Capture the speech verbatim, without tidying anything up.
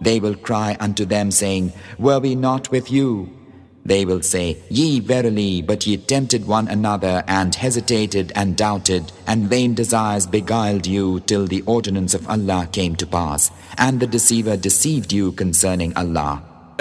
They will cry unto them, saying, Were we not with you? They will say, Ye verily, but ye tempted one another, and hesitated and doubted, and vain desires beguiled you, till the ordinance of Allah came to pass, and the deceiver deceived you concerning Allah.